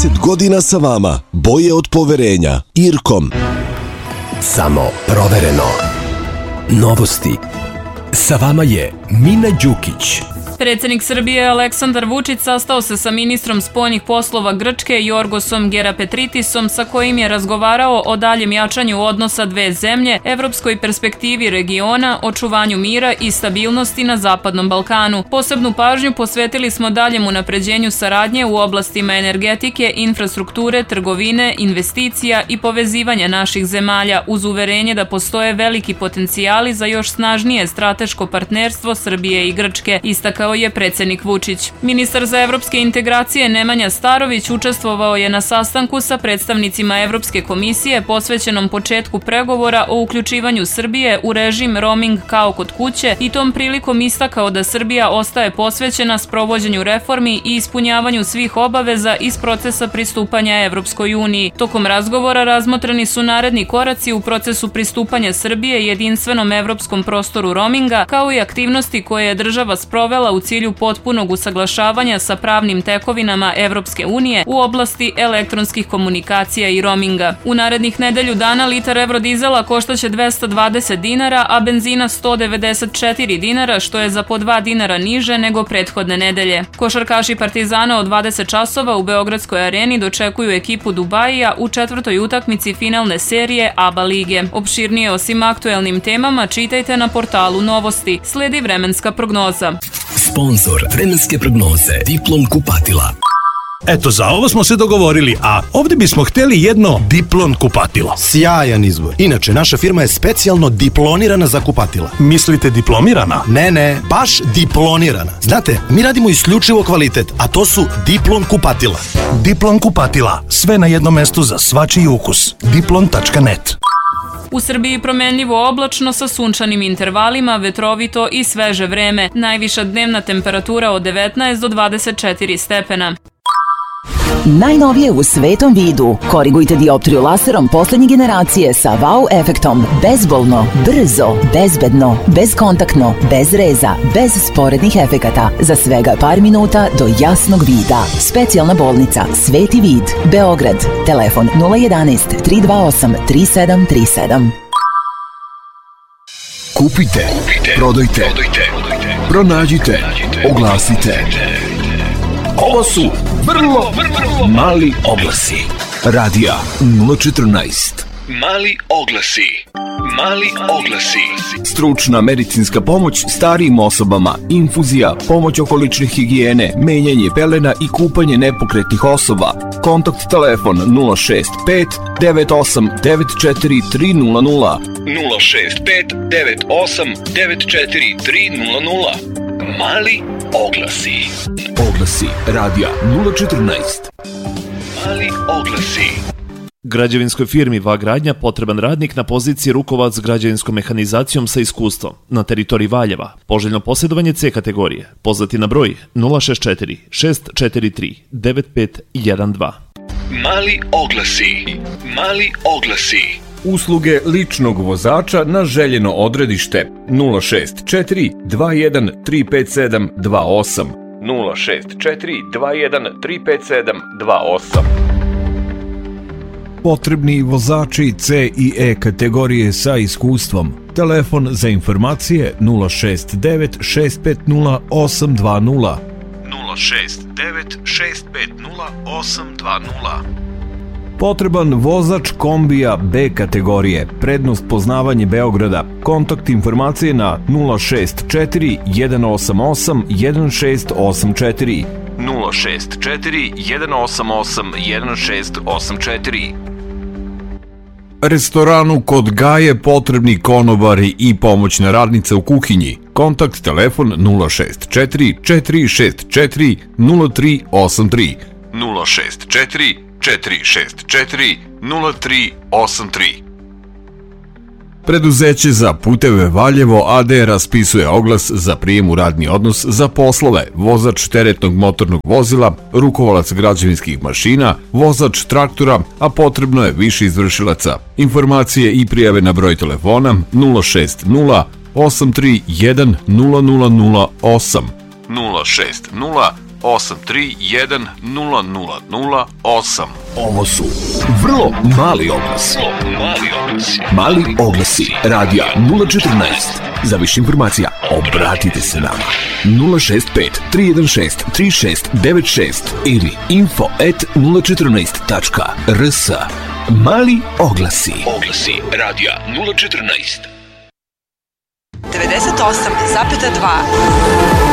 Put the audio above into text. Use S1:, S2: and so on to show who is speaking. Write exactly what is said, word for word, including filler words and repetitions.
S1: trideset godina sa vama. Boje od poverenja. Irkom.
S2: Samo provereno. Novosti. Sa vama je Mina Đukić.
S3: Predsjednik Srbije Aleksandar Vučić sastao se sa ministrom spoljnih poslova Grčke Yorgosom Gerapetritisom, sa kojim je razgovarao o daljem jačanju odnosa dve zemlje, evropskoj perspektivi regiona, očuvanju mira i stabilnosti na Zapadnom Balkanu. Posebnu pažnju posvetili smo daljem unapređenju saradnje u oblastima energetike, infrastrukture, trgovine, investicija i povezivanja naših zemalja, uz uverenje da postoje veliki potencijali za još snažnije strateško partnerstvo Srbije i Grčke, istakao je predsjednik Vučić. Ministar za evropske integracije Nemanja Starović učestvovao je na sastanku sa predstavnicima Evropske komisije posvećenom početku pregovora o uključivanju Srbije u režim roaming kao kod kuće i tom prilikom istakao da Srbija ostaje posvećena sprovođenju reformi i ispunjavanju svih obaveza iz procesa pristupanja Evropskoj uniji. Tokom razgovora razmotreni su naredni koraci u procesu pristupanja Srbije jedinstvenom evropskom prostoru roaminga, kao i aktivnosti koje je država sprovela u cilju potpunog usaglašavanja sa pravnim tekovinama Evropske unije u oblasti elektronskih komunikacija i roaminga. U narednih nedelju dana litar evrodizela koštaće dvesta dvadeset dinara, a benzina sto devedeset četiri dinara, što je za po dva dinara niže nego prethodne nedelje. Košarkaši Partizana od dvadeset časova u Beogradskoj areni dočekuju ekipu Dubajija u četvrtoj utakmici finalne serije A B A lige. Opširnije o svim aktuelnim temama čitajte na portalu Novosti. Sledi vremenska prognoza.
S2: Sponzor vremenske prognoze Diplom kupatila.
S4: Eto, za ovo smo se dogovorili, a ovdje bismo htjeli jedno Diplon kupatilo.
S5: Sjajan izbor. Inače, naša firma je specijalno diplonirana za kupatila.
S4: Mislite diplomirana?
S5: Ne, ne, baš diplonirana. Znate, mi radimo isključivo kvalitet, a to su Diplon kupatila.
S4: Diplon kupatila. Sve na jednom mestu za svačiji ukus. diplon tačka net.
S3: U Srbiji promenljivo oblačno sa sunčanim intervalima, vetrovito i sveže vreme. Najviša dnevna temperatura od devetnaest do dvadeset četiri stepena.
S6: Najnovije u svetom vidu. Korigujte dioptriju laserom poslednje generacije sa wow efektom. Bezbolno, brzo, bezbedno, bezkontaktno, bez reza, bez sporednih efekata. Za svega par minuta do jasnog vida. Specijalna bolnica Sveti vid, Beograd. Telefon nula jedanaest tri dva osam tri sedam tri sedam.
S1: Kupite, prodajte, pronađite, oglasite. Ovo su vrlo, vrlo mali oglasi. Radija nula četrnaest. Mali oglasi. Mali oglasi. Stručna medicinska pomoć starijim osobama, infuzija, pomoć oko lične higijene, menjanje pelena i kupanje nepokretnih osoba. Kontakt telefon nula šest pet devet osam devet četiri tri nula nula. nula šest pet devet osam devet četiri tri nula nula. Mali oglasi. Oglasi radija nula četrnaest. Mali oglasi.
S7: Građevinskoj firmi Va-gradnja potreban radnik na poziciji rukovac građevinskom mehanizacijom sa iskustvom na teritoriji Valjeva. Poželjno posjedovanje C kategorije. Pozvati na broj nula šest četiri šest četiri tri devet pet jedan dva.
S1: Mali oglasi. Mali oglasi.
S8: Usluge ličnog vozača na željeno odredište nula šest četiri dva jedan tri pet sedam dva osam. nula šest četiri dva jedan tri pet sedam dva osam.
S9: Potrebni vozači C i E kategorije sa iskustvom. Telefon za informacije nula šest devet šest pet nula osam dva nula.
S4: nula šest devet šest pet nula osam dva nula.
S9: Potreban vozač kombija B kategorije, prednost poznavanje Beograda. Kontakt informacije na nula šest četiri jedan osam osam jedan šest osam četiri.
S8: nula šest četiri jedan osam osam jedan šest osam četiri.
S9: Restoranu kod Gaje potrebni konobari i pomoćna radnica u kuhinji. Kontakt telefon nula šest četiri četiri šest četiri nula tri osam tri.
S8: nula šest četiri četiri šest četiri nula tri osam tri.
S9: Preduzeće za puteve Valjevo A D raspisuje oglas za prijem u radni odnos za poslove vozač teretnog motornog vozila, rukovalac građevinskih mašina, vozač traktora, a potrebno je više izvršilaca. Informacije i prijave na broj telefona nula šest nula osam tri jedan nula nula nula osam.
S8: nula šest nula
S9: osam tri jedan nula nula nula osam.
S1: Ovo su vrlo mali oglasi. Mali oglasi. Mali oglasi. Radija nula četrnaest. Za više informacija obratite se nama. nula šest pet tri jedan šest tri šest devet šest ili info at nula četrnaest tačka r s. Mali oglasi. Oglasi. Radija nula četrnaest.
S10: devedeset osam zarez dva